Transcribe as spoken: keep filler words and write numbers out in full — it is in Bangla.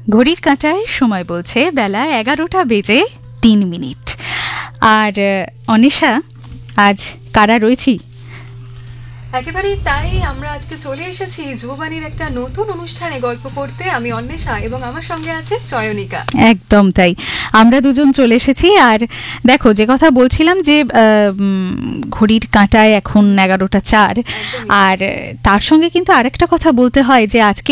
ঘড়ির কাঁটায় সময় বলছে বেলা এগারোটা বেজে তিন মিনিট। আর অনিশা, আজ কারা রয়েছি? একেবারেই তাই, আমরা আজকে চলে এসেছি যুববাণীর একটা নতুন অনুষ্ঠানে গল্প করতে। আমি অন্বেষা এবং আমার সঙ্গে আছে চয়নিকা। একদম তাই, আমরা দুজন চলে এসেছি। আর দেখো, যে কথা বলছিলাম যে ঘড়ির কাঁটায় এখন এগারোটা চার, আর তার সঙ্গে কিন্তু আরেকটা কথা বলতে হয় যে আজকে